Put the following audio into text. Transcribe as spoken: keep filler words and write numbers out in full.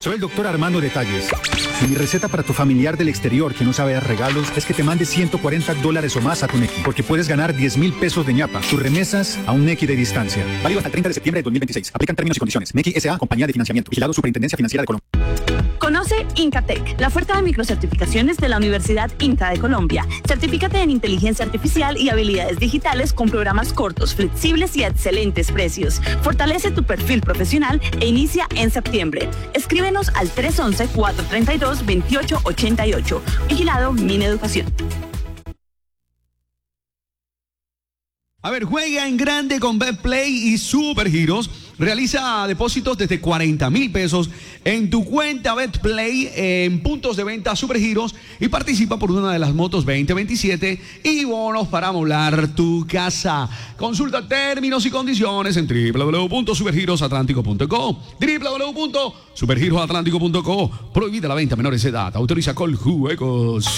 Soy el doctor Armando Detalles. Y mi receta para tu familiar del exterior que no sabe dar regalos es que te mande ciento cuarenta dólares o más a tu Nequi, porque puedes ganar diez mil pesos de ñapa. Tus remesas a un Nequi de distancia. Válido hasta el treinta de septiembre de dos mil veintiséis. Aplican términos y condiciones. Nequi S A, compañía de financiamiento. Vigilado Superintendencia Financiera de Colombia. Conoce Incatec, la oferta de microcertificaciones de la Universidad Inca de Colombia. Certifícate en inteligencia artificial y habilidades digitales con programas cortos, flexibles y a excelentes precios. Fortalece tu perfil profesional e inicia en septiembre. Escríbenos al tres once, cuatro treinta y dos, veintiocho ochenta y ocho. Vigilado Mineducación. A ver, juega en grande con Betplay y Supergiros. Realiza depósitos desde cuarenta mil pesos en tu cuenta Betplay en puntos de venta Supergiros y participa por una de las motos veinte veintisiete y bonos para amoblar tu casa. Consulta términos y condiciones en w w w punto supergiros atlántico punto co. w w w punto supergiros atlántico punto co. Prohibida la venta a menores de edad. Autoriza Coljuegos.